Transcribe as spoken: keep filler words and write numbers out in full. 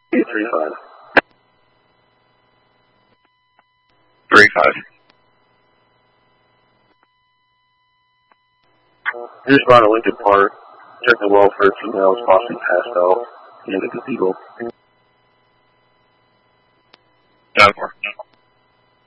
Eight three five. Three five. Just brought a Lincoln Park. Check the well for females possibly passed out in the cathedral.